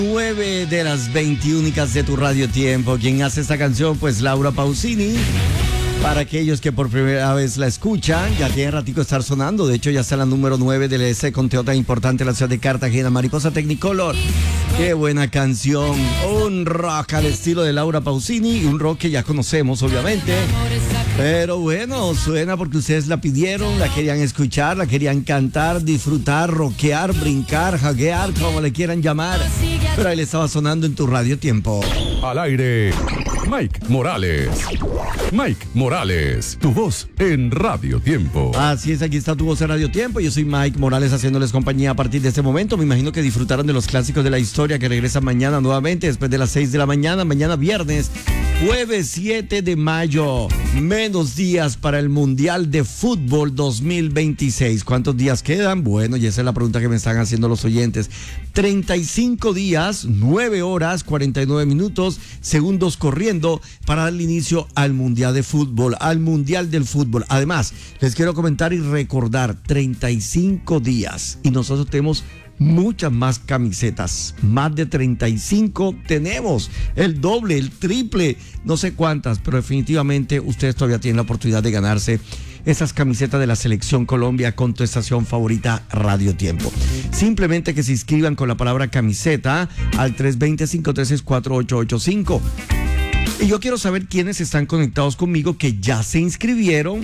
9 de las 20 únicas de tu Radio Tiempo. ¿Quién hace esta canción? Pues Laura Pausini. Para aquellos que por primera vez la escuchan, ya tiene ratico estar sonando. De hecho, ya está en la número 9 del ese conteo tan importante en la ciudad de Cartagena. Mariposa Technicolor. Qué buena canción. Un rock al estilo de Laura Pausini. Y un rock que ya conocemos, obviamente. Pero bueno, suena porque ustedes la pidieron, la querían escuchar, la querían cantar, disfrutar, rockear, brincar, jaguear, como le quieran llamar. Pero ahí le estaba sonando en tu Radio Tiempo. Al aire, Mike Morales. Mike Morales, tu voz en Radio Tiempo. Así es, aquí está tu voz en Radio Tiempo. Yo soy Mike Morales haciéndoles compañía a partir de este momento. Me imagino que disfrutaron de los clásicos de la historia que regresan mañana nuevamente después de las 6 de la mañana. Mañana viernes, jueves 7 de mayo. Menos días para el Mundial de Fútbol 2026. ¿Cuántos días quedan? Bueno, y esa es la pregunta que me están haciendo los oyentes. 35 días, 9 horas, 49 minutos, segundos corriendo para dar inicio al Mundial de Fútbol, al Mundial del Fútbol. Además, les quiero comentar y recordar, 35 días y nosotros tenemos muchas más camisetas, más de 35 tenemos, el doble, el triple, no sé cuántas, pero definitivamente ustedes todavía tienen la oportunidad de ganarse esas camisetas de la Selección Colombia con tu estación favorita Radio Tiempo. Simplemente que se inscriban con la palabra camiseta al 320-536-4885. Y yo quiero saber quiénes están conectados conmigo que ya se inscribieron.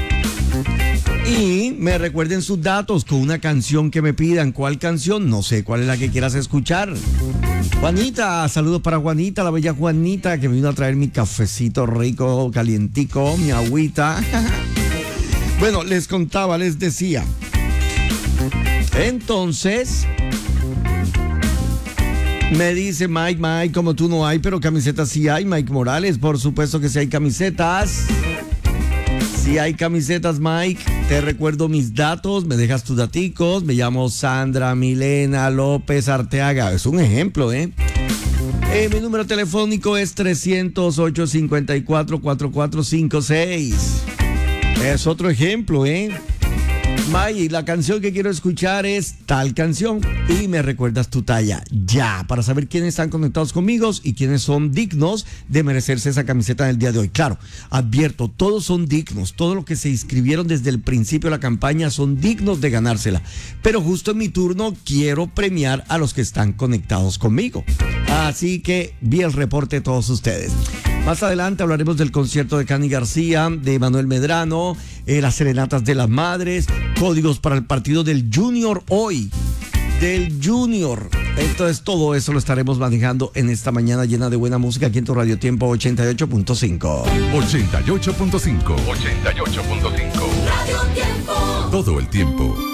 Y me recuerden sus datos con una canción que me pidan. ¿Cuál canción? No sé cuál es la que quieras escuchar. Juanita, saludos para Juanita, la bella Juanita, que me vino a traer mi cafecito rico, calientico, mi agüita. Bueno, les contaba, les decía. Entonces, me dice Mike, como tú no hay, pero camisetas sí hay, Mike Morales. Por supuesto que sí hay camisetas. Si hay camisetas, Mike, te recuerdo mis datos, me dejas tus daticos, me llamo Sandra Milena López Arteaga, es un ejemplo, mi número telefónico es 308-54-4456, es otro ejemplo, Mike, la canción que quiero escuchar es tal canción y me recuerdas tu talla ya, para saber quiénes están conectados conmigo y quiénes son dignos de merecerse esa camiseta del día de hoy. Claro, advierto, todos son dignos, todos los que se inscribieron desde el principio de la campaña son dignos de ganársela, pero justo en mi turno quiero premiar a los que están conectados conmigo, así que vi el reporte de todos ustedes. Más adelante hablaremos del concierto de Cani García, de Manuel Medrano, las serenatas de las madres, códigos para el partido del Junior hoy, del Junior. Entonces todo eso lo estaremos manejando en esta mañana llena de buena música aquí en tu Radio Tiempo 88.5. 88.5. 88.5. Radio Tiempo. Todo el tiempo.